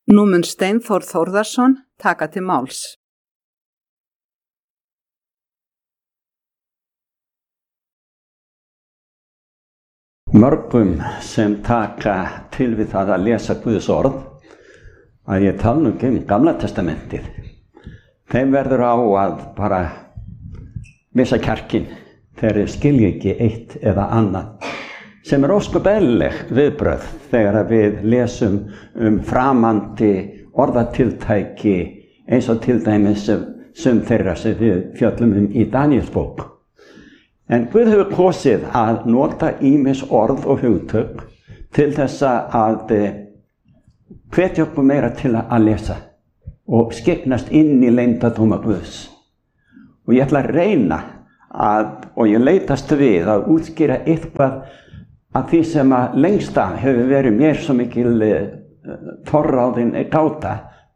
Nú mun Steinþór Þórðarson taka til máls. Mörgum sem taka til við það að lesa Guðs orð, að ég tala nú ekki Gamla testamentið, þeim verður á að bara missa kjarkinn þegar þeir skilja ekki eitt eða annað, sem ósköp eðlileg viðbrögð þegar við lesum framandi orðatiltæki eins og til dæmis sem þeirra sem við fjöllum í Daníels bók. En Guð hefur kosið að nota ýmis orð og hugtök til þess að hvetja okkur meira til að lesa og skyggnast inn í leyndardóma Guðs. Og ég ætla að reyna og ég leitast við að útskýra eitthvað að því sem að lengsta hefur verið mér svo mikil forráðin gáta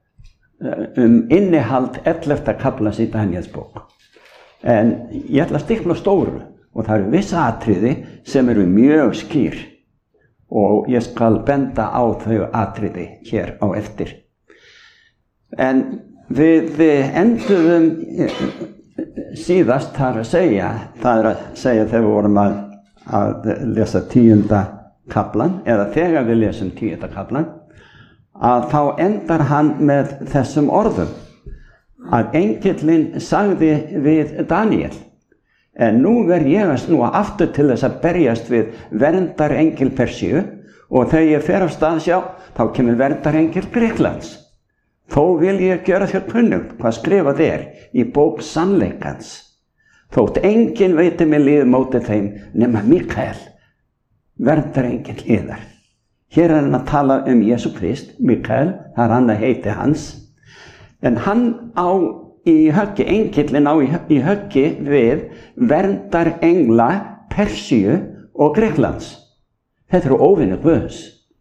innihald 11. kaflans í Daníels bók. En ég ætla að stikla á stóru og það eru vissa atriði sem eru mjög skýr og ég skal benda á þau atriði hér á eftir. En við enduðum síðast það er að segja þegar við vorum að lesa 10. kaflan eða þegar við lesum 10. kaflan að þá endar hann með þessum orðum að engillinn sagði við Daníel, en nú verð ég að snúa aftur til þess að berjast við verndarengil Persíu og þegar ég fer af stað þá kemur verndarengil Grikklands. Þó vil ég gera þér kunnugt hvað skrifað í bók sannleikans, þótt enginn veiti með líð móti þeim nema Mikael, verndarengil yðar. Hér er hann að tala Jesú Krist, Mikael, það er annað heiti hans, en hann á í höggi, engillinn á í höggi við verndarengla Persíu og Grikklands. Þetta eru óvinir Guðs.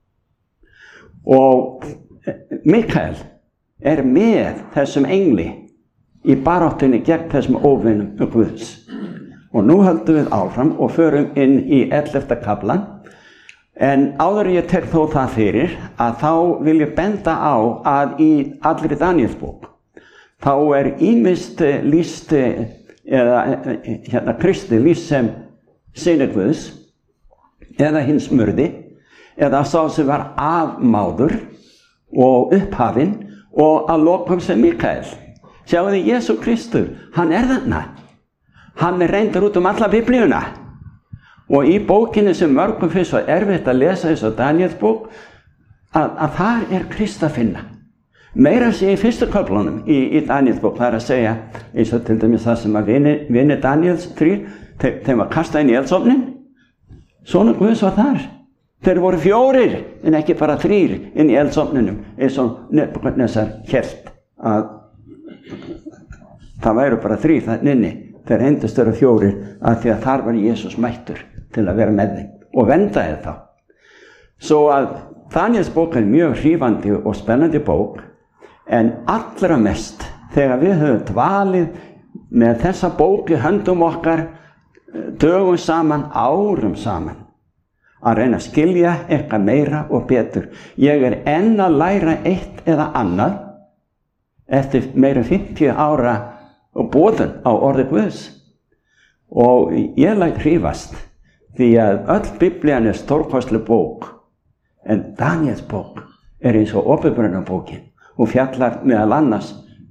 Og Mikael er með þessum engli í baráttunni gegn þessum óvinum Guðs. Og nú höldum við áfram og förum inn í 11. kaflan. En áður ég tek þó það fyrir að þá vil ég benda á að í allri Daníels bók þá er ýmist lýst eða Kristi lýst sem synir Guðs eða hins murði eða sá sem var afmáður og upphafinn og að lokum sem Mikael. Sjáu þið Jesú Kristur, hann er þarna. Hann er reyndur út alla biblíuna. Og í bókinni sem mörgum finnst svo erfitt að lesa eins og Daníels bók, að þar er Krist að finna. Meira að segja í fyrstu köflunum í Daníels bók, það er að segja, eins og til dæmis það sem að vinir Daníels 3, þeim var kastað inn í eldsofnin. Sonur Guðs var þar. Þeir voru 4 en ekki bara 3 inn í eldsofninum, eins og Nebúkadnesar hélt að það væru bara 3 þannig inni. Þeir reyndust vera 4 að því að þar var Jesús mættur til að vera með þeim og verndaði þá. Svo að Daníels bók er mjög hrífandi og spennandi bók, en allra mest þegar við höfum dvalið með þessa bók í höndum okkar dögum saman, árum saman, að reyna að skilja eitthvað meira og betur. Ég er enn að læra eitt eða annað eftir meira 50 ára og boðun á orði Guðs. Og ég læt hrífast því að öll biblían er stórkostleg bók, en Daníels bók er eins og Åpenbarunarbókin og fjallar meðal annars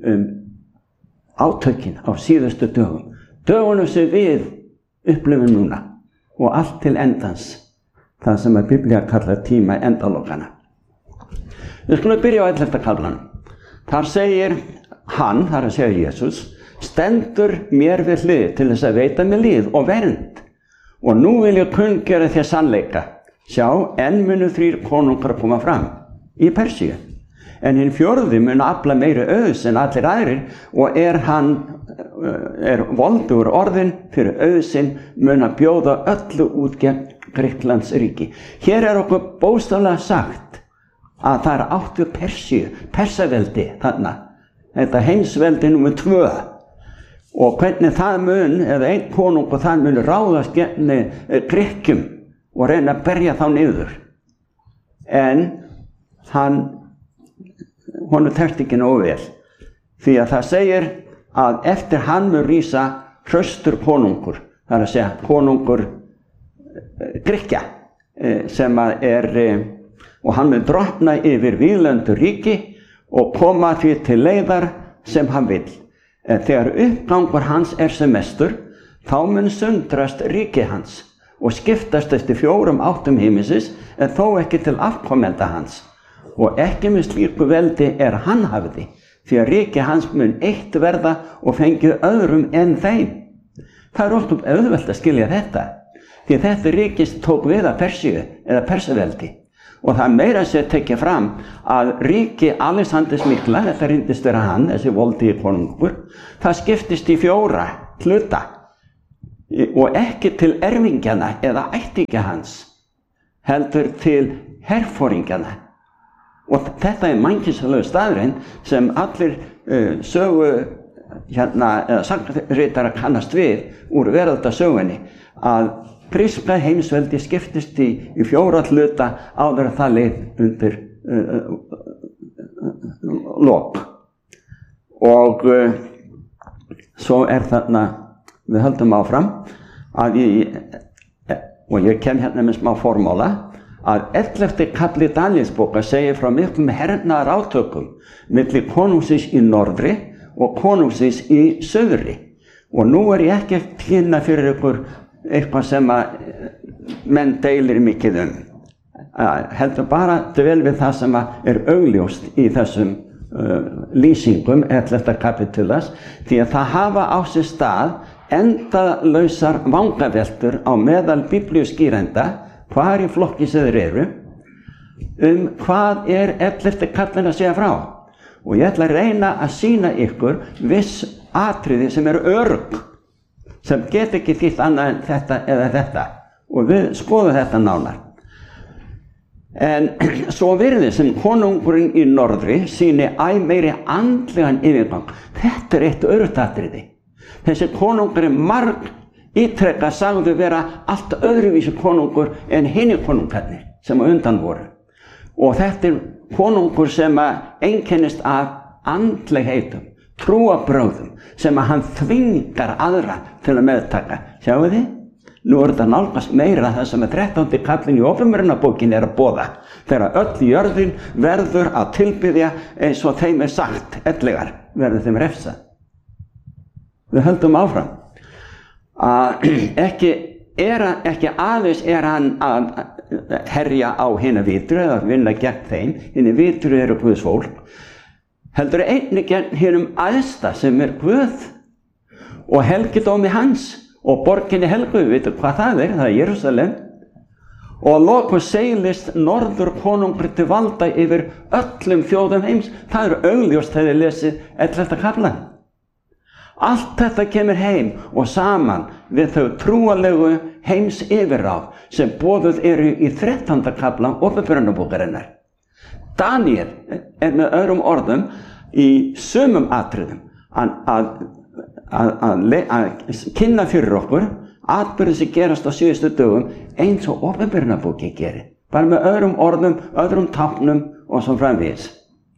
átökin á síðustu dögum. Dögunum sem við upplifum núna og allt til endans, það sem að biblía kallar tíma endalokana. Við skulum byrja á 11. kaflanum. Þar segir hann, þar að segja Jesús, stendur mér við hlið til þess að veita mér líð og vernd. Og nú vil ég kunngera þér sannleika. Sjá, enn munu 3 konungar koma fram í Persíu. En hinn 4. mun afla meiri auðs en allir aðrir og er voldugur orðin fyrir auðsinn mun að bjóða öllu út gegn Grikklands ríki. Hér er okkur bókstaflega sagt að það er átt við Persíu, Persaveldi þarna. Þetta heimsveldi númer 2. Og hvernig það mun, eða einn konung og það mun ráðast gegn Grikkjum og reyna að berja þá niður. En hann honum tekst ekki nógu vel, því að það segir að eftir hann mun rísa hraustur konungur, það er að segja konungur Grikkja, sem að og hann mun drottna yfir víðlendu ríki og koma því til leiðar sem hann vill. En þegar uppgangur hans sem mestur, þá mun sundrast ríki hans og skiptast eftir 4 áttum himinsins, en þó ekki til afkomenda hans. Og ekki með slíku veldi hann hafði, því að ríki hans mun eitt verða og fengi öðrum en þeim. Það óskum auðvelt að skilja þetta, því að þetta ríkis tók við að Persíu eða Persaveldi. Og það meira að segja tekja fram að ríki Alexanders mikla, þetta reyndist vera hann, þessi voldi konungur, það skiptist í 4 hluta og ekki til erfingjana eða ættingja hans, heldur til herforingjana. Og þetta mannkynnslegu staðurinn sem allir sögu eða sagnritara kannast við úr veraldasögunni, að gríska heimsveldi skiptist í 4 hluta áður að það leið undir lok. Og svo þarna, við höldum áfram, að og ég kem hérna með smá formóla, að 11. kafli Daníelsbókar segir frá miklum hernaðarátökum milli konungsins í norðri og konungsins í suðri. Og nú ég ekki að kynna fyrir ykkur eitthvað sem að menn deilir mikið heldur bara dvel við það sem að augljóst í þessum lýsingum 11. kapitulas, því að það hafa á sér stað endalausar vangaveltur á meðal biblíuskýrenda, hvar í flokki sem þeir eru, hvað 11. kaflinn að segja frá. Og ég ætla að reyna að sýna ykkur viss atriði sem örugg, sem get ekki þýtt annað en þetta eða þetta, og við skoðum þetta nánar. En svo virðist sem konungurinn í norðri sýni meiri andlegan yfirgang. Þetta eitt öruggt atriði. Þessi konungur marg ítrekka sagðu vera allt öðruvísi konungur en hinir konungarnir sem undan voru. Og þetta konungur sem einkennist af andlegheitum, trúarbrögðum, sem hann þvingar aðra til að meðtaka. Sjáu þið? Nú þetta nálgast meira það sem 13. kaflinn í Opinberunarbókinni að boða, þegar öll jörðin verður að tilbiðja eins og þeim sagt, ellegar verður þeim refsað. Við höldum áfram. Ekki aðeins hann að herja á hina vitru eða vinna gegn þeim, hina vitru eru Guðs fólk, heldur einnig gegn hinum æðsta sem Guð og helgidómi hans og borginni helgu, við veitum hvað það er Jerúsalem, og loku seilist norður konungur til valda yfir öllum þjóðum heims. Það augljóst þegar þið lesið 11. kaflann. Allt þetta kemur heim og saman við þau trúalegu heims yfirráð sem boðuð eru í 13. kaflan Opinberunarbókarinnar. Daníel með öðrum orðum í sumum atriðum að kynna fyrir okkur atburði sem gerast á síðustu dögum eins og Opinberunarbókin gerir, bara með öðrum orðum, öðrum táknum og svo framvegis.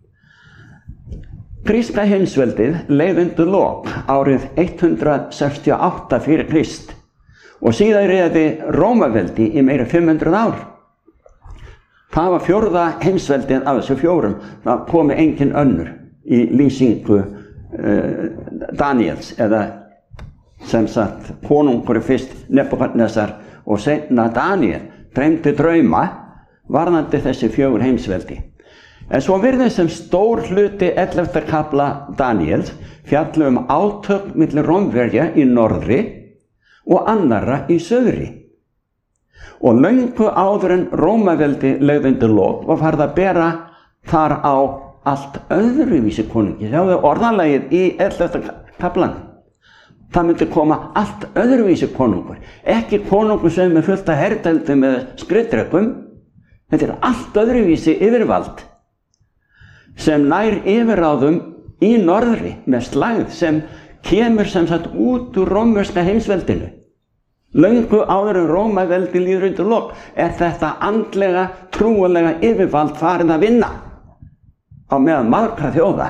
Gríska heimsveldið leið undir lok árið 168 fyrir Krist og síðan réði Rómaveldi í meira 500 ár. Það var 4. heimsveldið af þessu 4, það komi engin önnur í lýsingu Daníels, eða sem sagt konungur fyrst Nebúkadnesar og seinna Daníel dreymdi drauma varðandi þessi 4 heimsveldi. En svo virðist sem stór hluti 11. kafla Daníels fjalli átök milli Rómverja í norðri og annarra í söðri. Og löngu áður en Rómaveldi leið undir lok var farið að bera þar á allt öðruvísi konungi. Sjáðu orðalagið í 11. kaflan. Það myndi koma allt öðruvísi konungur. Ekki konungur sem fullt af herdeldum eða skriðdrekum. Þetta allt öðruvísi yfirvald sem nær yfirráðum í norðri með slægð sem kemur sem sagt út úr rómverska heimsveldinu. Löngu áður en Rómaveldi líður undir lok þetta andlega, trúalega yfirvald farið að vinna. á meðan margra þjóða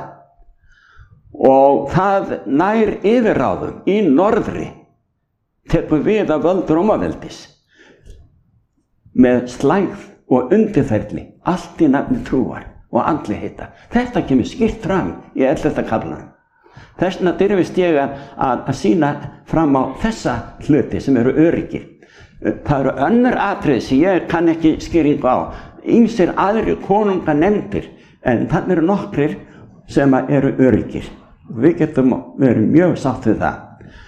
og það nær yfirráðum í norðri tekur við af völd Rómaveldis með slægð og undirferli, allt í nafni trúar og andlegheitta. Þetta kemur skýrt fram í 11. kaflanum. Þess vegna dirfist ég að sýna fram á þessa hluti sem eru öryggir. Það eru önnur atriði sem ég kann ekki skýringu á. Ýmsir aðrir konunga nefndir, en þannig eru nokkrir sem eru öryggir. Við getum verið mjög sátt við það.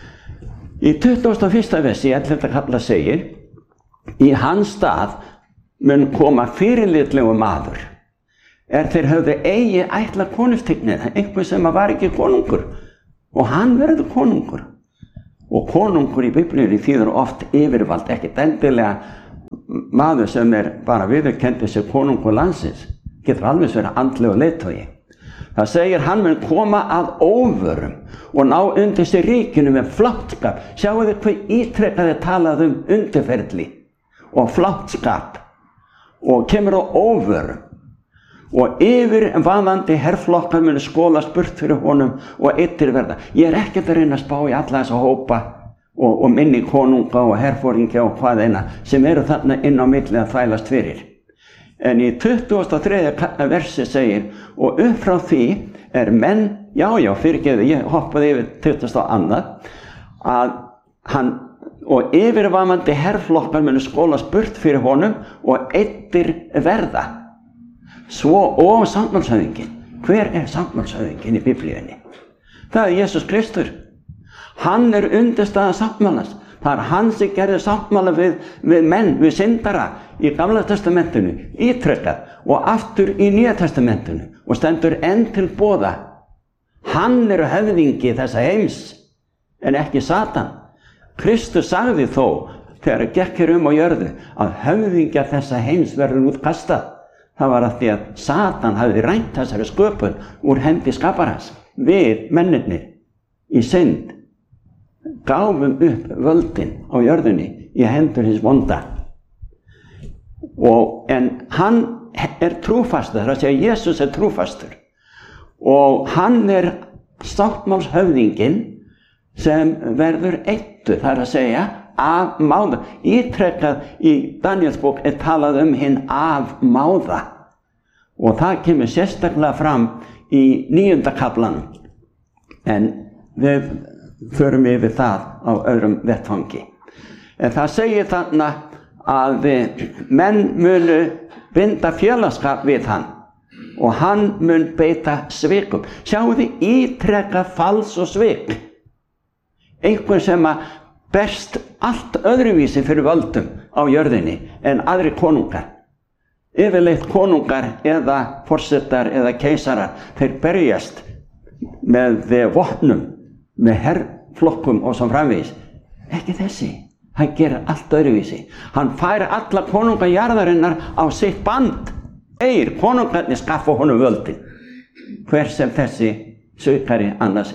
Í 21. versi í 11. kafla segir: í hans stað mun koma fyrirlitlegu maður, þeir höfðu eigi ætla konungstignið, einhver sem var ekki konungur, og hann verður konungur. Og konungur í Biblíunni þýðir oft yfirvald, ekki endilega maður sem bara viðurkenndi sig konungur landsins, getur alveg verið andlegur leiðtogi. Það segir hann mun koma að óvörum og ná undir sig ríkinu með fláttskap. Sjáu þið hvað ítrekkaði talað undirferli og fláttskap og kemur á óvörum. Og yfirvaðandi herflokkar munu skolast burt fyrir honum og eittir verða. Ég ekkert að reyna að spá í alla þessa hópa og minni konunga og herforingja og hvað eina sem eru þarna inn á milli að þvælast fyrir. En í 23. versi segir: og upp frá því menn, fyrirgeðu, ég hoppaði yfir 20. annað, að hann og yfirvaðandi herflokkar munu skolast burt fyrir honum og eittir verða. Svo og sáttmálshöfðinginn. Hver sáttmálshöfðinginn í Biblíunni? Það Jesús Kristur. Hann undirstaða sáttmálans. Það hann sem gerði sáttmála við menn, við syndara í Gamla testamentinu, ítrekkað, og aftur í Nýja testamentinu og stendur enn til boða. Hann höfðingi þessa heims en ekki Satan. Kristus sagði þó þegar gekk hér á jörðu að höfðingjar þessa heims verður útkastað. Það var að því að Satan hafði rænt þessari sköpun úr hendi skaparans. Við, mennirnir, í synd, gáfum upp völdin á jörðunni í hendur hins vonda. En hann trúfastur, það er að segja Jesús trúfastur. Og hann sáttmálshöfðinginn sem verður eittur, það er að segja afmáða. Ítrekkað í Danielsbók talað hinn afmáða. Og það kemur sérstaklega fram í 9. kaflanum. En við förum yfir það á öðrum vettvangi. En það segir þarna að menn munu binda félagsskap við hann og hann mun beita svikum. Sjáu þið ítrekkað fals og svik. Einhver sem berst allt öðruvísi fyrir völdum á jörðinni en aðri konungar. Yfirleitt konungar eða forsetar eða keisarar, þeir berjast með vopnum, með herflokkum og svo framvegis. Ekki þessi, hann gerir allt öðruvísi. Hann fær alla konunga jarðarinnar á sitt band. Konungarnir skaffa honum völdin, hver sem þessi svikari annars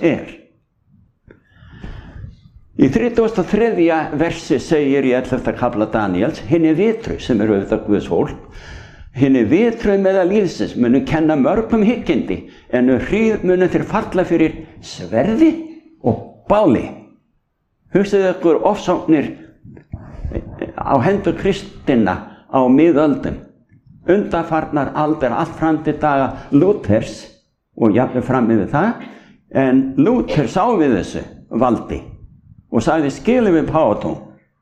Í 33. versi segir í 11. kafla Daniels: hinni vitru, sem auðvitað Guðs fólk, hinni vitru meðal lífsins munu kenna mörgum hyggindi, en hríð munu þeir falla fyrir sverði og báli. Hugsið ykkur ofsóknir á hendur kristinna á miðöldum, undanfarnar aldir, allt fram til daga Lúthers og jafnvel fram yfir það, en Lúther sá við þessu valdi og sagði skilið við páfatún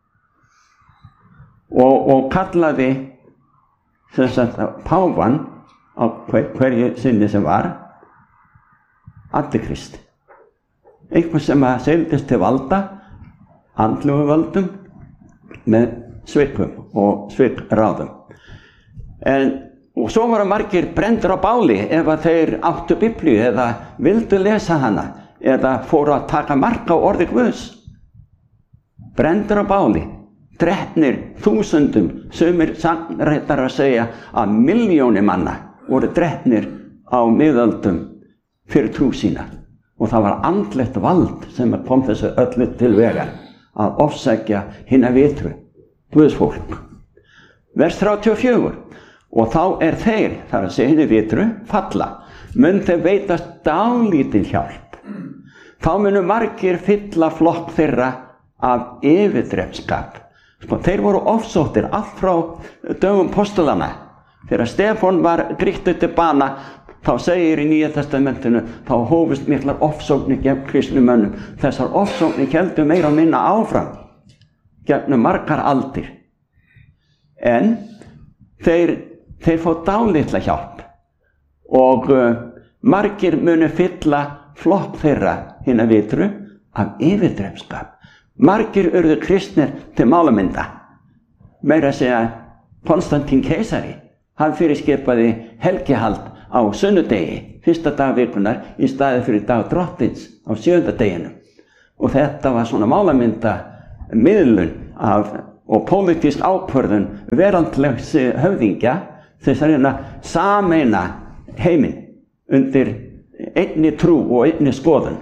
og kallaði páfan á hverju sinni sem var antikrist, einhver sem seildist til valda, andlegu völdum með svikum og svikráðum. Og svo voru margir brenndir á báli ef að þeir áttu Biblíu eða vildu lesa hana eða fóru að taka mark á orði Guðs. Brenndir á báli, drepnir þúsundum, sumir sannreitar að segja að milljónir manna voru drepnir á miðöldum fyrir trú sína. Og það var andlegt vald sem kom þessu öllu til vegar að ofsækja hina vitru, Guðs fólk. Vers 34. Og þá þeir, þar að segja hina vitru, falla. mun þeim veitast dálítil hjálp. Þá munu margir fylla flokk þeirra af yfirdrepskap. Þeir voru ofsóttir allt frá dögum postulana. Þegar Stefán var grýttur til bana, þá segir í Nýja testamentinu, þá hófust miklar ofsóknir gegn kristnum mönnum. Þessar ofsóknir héldu meira og minna áfram gegnum margar aldir. En þeir fá dálitla hjálp og margir munu fylla flokk þeirra hinna vitru af yfirdrepskap. Margir urðu kristnir til málamynda. Meira að segja Konstantín keisari, hann fyrirskipaði helgihald á sunnudegi, fyrsta dag vikunar, í staði fyrir dag drottins á 7. deginum. Og þetta var svona málamynda miðlun og pólitísk ákvörðun veraldlegs höfðingja þess að reyna sameina heiminn undir einni trú og einni skoðun.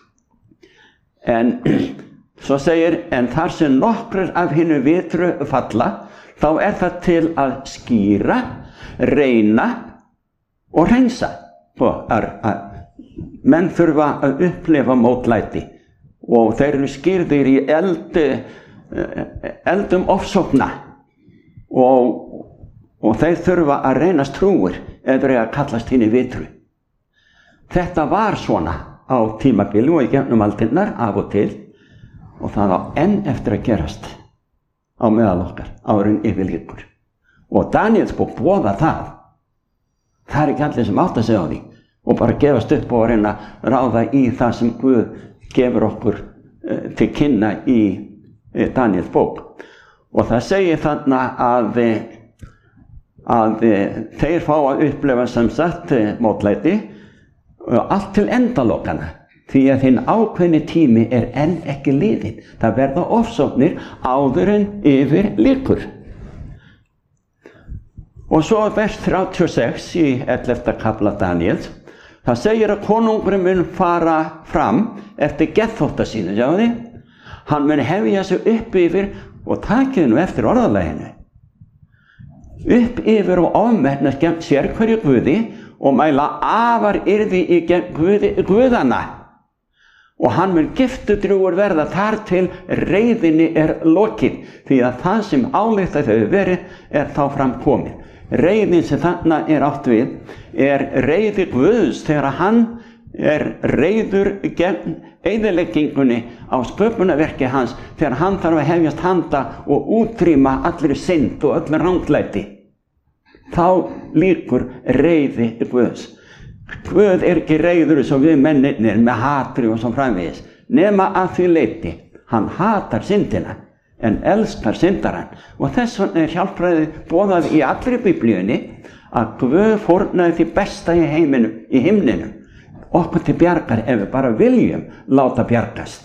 En svo segir, en þar sem nokkrir af hinu vitru falla, þá það til að skýra, reyna og hreinsa. Menn þurfa að upplifa mótlæti og þeir eru skýrðir í eldum ofsókna og þeir þurfa að reynast trúir eða að kallast hinu vitru. Þetta var svona á tímabili og í gegnum aldirnar af og til, og það á enn eftir að gerast á meðal okkar árin yfir lýkur. Og Daníels bók boðar það. Það ekki allir sem átta sig á því og bara gefast upp og reyna að ráða í það sem Guð gefur okkur til kynna í Daníels bók. Og það segir þarna að þeir fá að upplifa sem sagt mótlæti allt til endalokana. Því að þinn ákveðni tími enn ekki liðinn. Það verða ofsóknir áður en yfir lýkur. Og svo vers 36 í 11. kafla Daníels, það segir að konungurinn mun fara fram eftir geðþótta sínu, sjáðu þið? Hann mun hefja sig upp yfir, og takið nú eftir orðalaginu, upp yfir og ofmennast gegn sérhverju guði og mæla afar yrði í gegn guðana. Og hann mun giftudrjúgur verða þar til reiðinni lokið, því að það sem ályktað hefur verið þá fram komið. Reiðin sem þarna átt við reiði Guðs þegar hann reiður gegn eyðileggingunni á sköpunarverki hans, þegar hann þarf að hefjast handa og útrýma allri synd og öllu ranglæti. Þá lýkur reiði Guðs. Guð ekki reiður eins og við mennirnir með hatri og svo framvegis, nema að því leyti. Hann hatar syndina en elskar syndarann. Og þess vegna hjálpræðið boðað í allri Biblíunni að Guð fórnaði því besta í heiminum, í himninum, okkur til bjargar ef við bara viljum láta bjargast.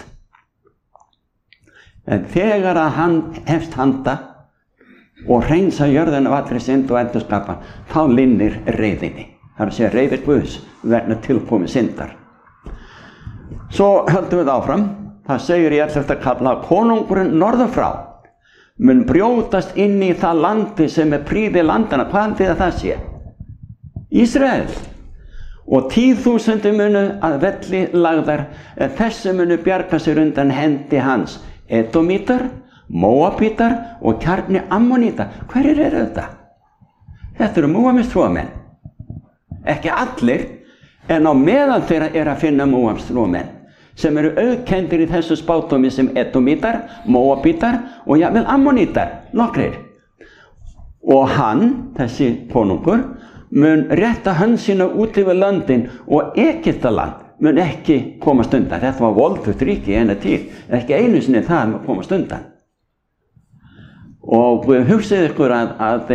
En þegar að hann hefst handa og hreinsa jörðina af allri synd og endurskapan, þá linnir reiðinni. Það að segja reiði Guðs vegna tilkomi syndar. Svo höldum við áfram. Það segir í 11. kafla að konungurinn norður frá mun brjótast inn í það landi sem prýði landana. Hvað þýðir það sé? Ísrael. Og 10.000 munu að velli lagðar, en þessi munu bjarga sér undan hendi hans. Edomítar, Móabítar og kjarni Ammoníta. Hverjir þetta? Þetta eru Móabítrúamenn. Ekki allir, en á meðal þeirra að finna Móabítrúamenn sem eru auðkenndir í þessu spádómi sem Edomítar, Móabítar og jafnvel Ammonítar, nokkrir. Og hann, þessi konungur, mun rétta hönd sína út yfir löndin og Egyptaland mun ekki komast undan. Þetta var voldugt ríki í eina tíð, ekki einu sinni það að komast undan. Og hugsið ykkur að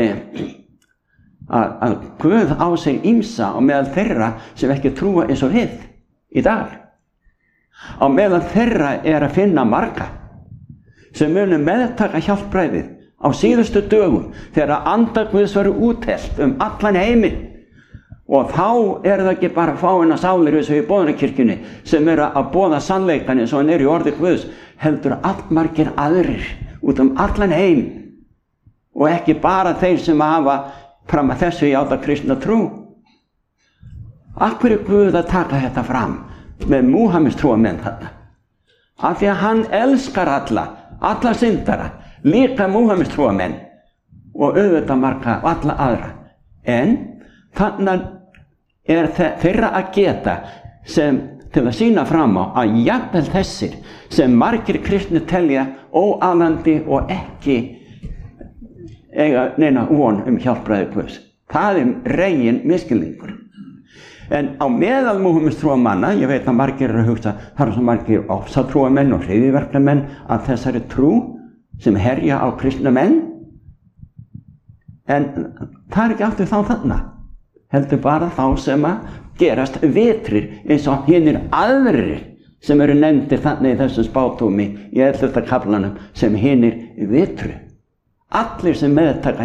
Guð á sig ýmsa á meðal þeirra sem ekki trúa eins og við í dag. Á meðal þeirra að finna marga sem munu meðtaka hjálpræðið á síðustu dögum þegar anda Guðs verður úthellt allan heiminn. Og þá það ekki bara fáeina sálir eins og í boðunarkirkjunni sem að boða sannleikann eins og hann í orði Guðs, heldur allmargir aðrir út allan heim og ekki bara þeir sem hafa fram að þessu játa kristna trú. Af hverju Guð að taka þetta fram með Múhameðs trúarmenn þarna? Af því að hann elskar alla syndara, líka Múhameðs trúarmenn og auðvitað marga alla aðra. En þannig þeirra að geta sem til að sýna fram á að jafnvel þessir sem margir kristnir telja óalandi og ekki eiga neina von hjálpræði Guðs. Það regin misskilningur. En á meðal Múhameðs trúarmanna, ég veit að margir eru að hugsa, það svo margir ofsatrúarmenn og hryðjuverkamenn að þessari trú sem herja á kristna menn. En það ekki aftur þá þarna, heldur bara þá sem að gerast vitrir eins og hinir aðrir sem eru nefndir þannig í þessum spátúmi í 11. kaflanum sem hinir vitru. Allir sem meðtaka